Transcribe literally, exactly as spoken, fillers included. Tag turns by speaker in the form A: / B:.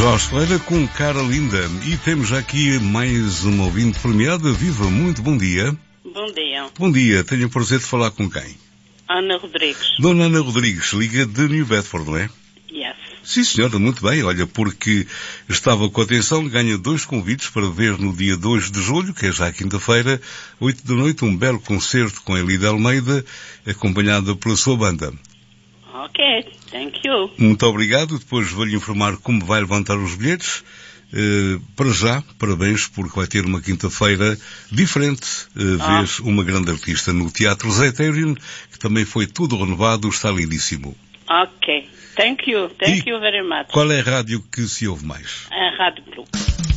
A: Jorge Ferreira com Cara Linda. E temos aqui mais uma ouvinte premiada. Viva, muito bom dia.
B: Bom dia.
A: Bom dia, tenho o prazer de falar com quem?
B: Ana Rodrigues.
A: Dona Ana Rodrigues, liga de New Bedford, não é?
B: Yes.
A: Sim, senhora, muito bem. Olha, porque estava com atenção, ganha dois convites para ver no dia dois de julho, que é já quinta-feira, oito da noite, um belo concerto com a Elida Almeida, acompanhada pela sua banda.
B: Ok, thank you.
A: Muito obrigado. Depois vou-lhe informar como vai levantar os bilhetes. Uh, para já, parabéns, porque vai ter uma quinta-feira diferente. Uh,
B: Ah.
A: Vês uma grande artista no Teatro Zeiterion, que também foi tudo renovado, está lindíssimo.
B: Ok, thank you, thank
A: E
B: you very much.
A: qual é a rádio que se ouve mais?
B: A Rádio Clube.